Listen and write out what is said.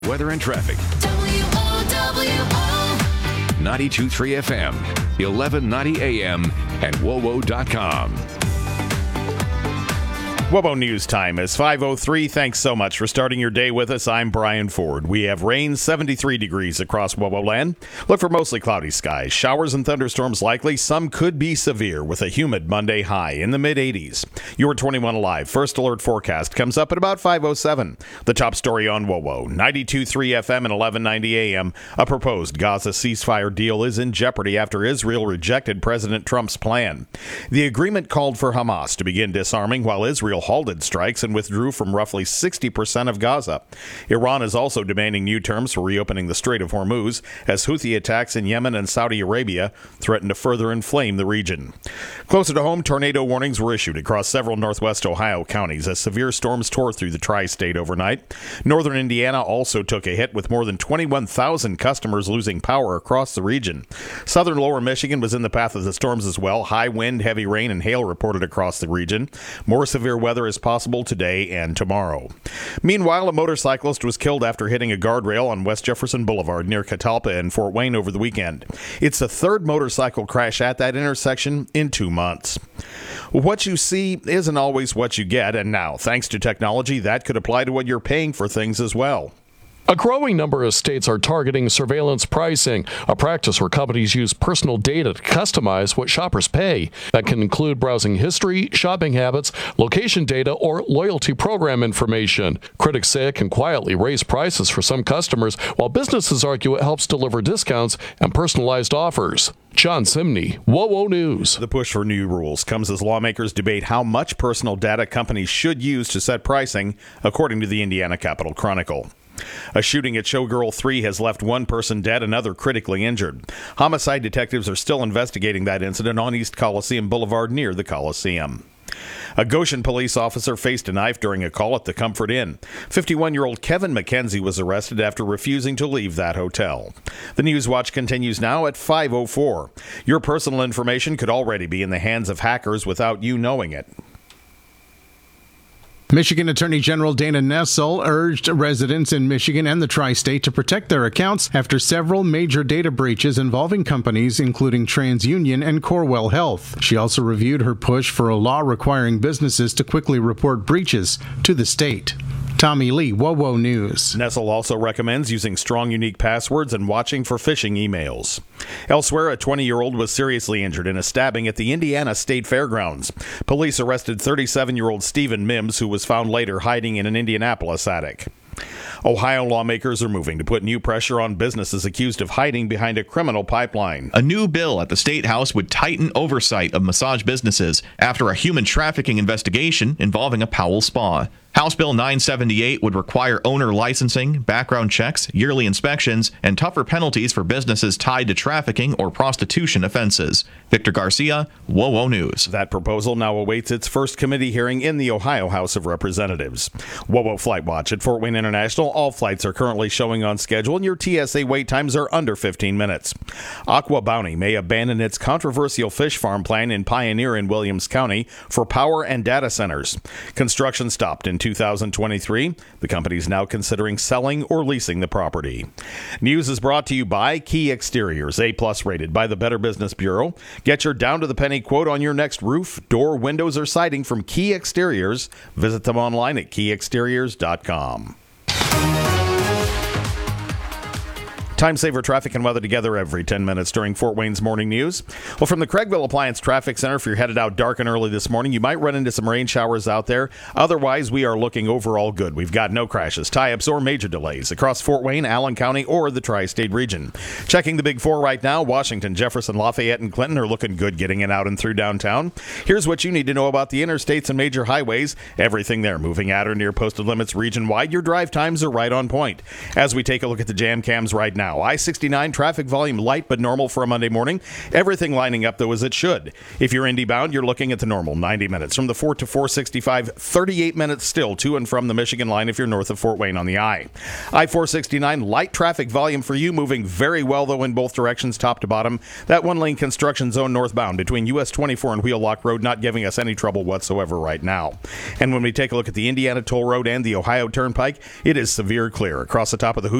Weather and traffic. WOWO. 92.3 FM, 1190 AM, and WOWO.com. WOWO News Time is 5:03. Thanks so much for starting your day with us. I'm Brian Ford. We have rain, 73 degrees across WOWO land. Look for mostly cloudy skies. Showers and thunderstorms likely. Some could be severe with a humid Monday high in the mid-80s. Your 21 Alive First Alert forecast comes up at about 5:07. The top story on WOWO, 92.3 FM and 1190 AM. A proposed Gaza ceasefire deal is in jeopardy after Israel rejected President Trump's plan. The agreement called for Hamas to begin disarming while Israel halted strikes and withdrew from roughly 60% of Gaza. Iran is also demanding new terms for reopening the Strait of Hormuz as Houthi attacks in Yemen and Saudi Arabia threaten to further inflame the region. Closer to home, tornado warnings were issued across several northwest Ohio counties as severe storms tore through the tri-state overnight. Northern Indiana also took a hit with more than 21,000 customers losing power across the region. Southern lower Michigan was in the path of the storms as well. High wind, heavy rain, and hail reported across the region. More severe weather is possible today and tomorrow. Meanwhile, a motorcyclist was killed after hitting a guardrail on West Jefferson Boulevard near Catalpa in Fort Wayne over the weekend. It's the third motorcycle crash at that intersection in 2 months. What you see isn't always what you get, and now, thanks to technology, that could apply to what you're paying for things as well. A growing number of states are targeting surveillance pricing, a practice where companies use personal data to customize what shoppers pay. That can include browsing history, shopping habits, location data, or loyalty program information. Critics say it can quietly raise prices for some customers, while businesses argue it helps deliver discounts and personalized offers. John Simney, WOWO News. The push for new rules comes as lawmakers debate how much personal data companies should use to set pricing, according to the Indiana Capital Chronicle. A shooting at Showgirl 3 has left one person dead, another critically injured. Homicide detectives are still investigating that incident on East Coliseum Boulevard near the Coliseum. A Goshen police officer faced a knife during a call at the Comfort Inn. 51-year-old Kevin McKenzie was arrested after refusing to leave that hotel. The News Watch continues now at 5:04. Your personal information could already be in the hands of hackers without you knowing it. Michigan Attorney General Dana Nessel urged residents in Michigan and the tri-state to protect their accounts after several major data breaches involving companies including TransUnion and Corewell Health. She also reviewed her push for a law requiring businesses to quickly report breaches to the state. Tommy Lee, WOWO News. Nessel also recommends using strong, unique passwords and watching for phishing emails. Elsewhere, a 20-year-old was seriously injured in a stabbing at the Indiana State Fairgrounds. Police arrested 37-year-old Stephen Mims, who was found later hiding in an Indianapolis attic. Ohio lawmakers are moving to put new pressure on businesses accused of hiding behind a criminal pipeline. A new bill at the State House would tighten oversight of massage businesses after a human trafficking investigation involving a Powell spa. House Bill 978 would require owner licensing, background checks, yearly inspections, and tougher penalties for businesses tied to trafficking or prostitution offenses. Victor Garcia, WOWO News. That proposal now awaits its first committee hearing in the Ohio House of Representatives. WOWO Flight Watch at Fort Wayne International. All flights are currently showing on schedule, and your TSA wait times are under 15 minutes. Aqua Bounty may abandon its controversial fish farm plan in Pioneer in Williams County for power and data centers. Construction stopped in 2023. The company is now considering selling or leasing the property. News is brought to you by Key Exteriors, A+ rated by the Better Business Bureau. Get your down-to-the-penny quote on your next roof, door, windows, or siding from Key Exteriors. Visit them online at keyexteriors.com. Time saver traffic and weather together every 10 minutes during Fort Wayne's morning news. Well, from the Craigville Appliance Traffic Center, if you're headed out dark and early this morning, you might run into some rain showers out there. Otherwise, we are looking overall good. We've got no crashes, tie-ups, or major delays across Fort Wayne, Allen County, or the tri-state region. Checking the Big Four right now, Washington, Jefferson, Lafayette, and Clinton are looking good getting in out and through downtown. Here's what you need to know about the interstates and major highways. Everything there moving at or near posted limits region-wide. Your drive times are right on point. As we take a look at the jam cams right now, now. I-69 traffic volume light but normal for a Monday morning. Everything lining up, though, as it should. If you're Indy bound, you're looking at the normal 90 minutes. From the 4 to 465, 38 minutes still to and from the Michigan line if you're north of Fort Wayne on the I-469, light traffic volume for you, moving very well, though, in both directions, top to bottom. That one-lane construction zone northbound between US 24 and Wheelock Road not giving us any trouble whatsoever right now. And when we take a look at the Indiana Toll Road and the Ohio Turnpike, it is severe clear across the top of the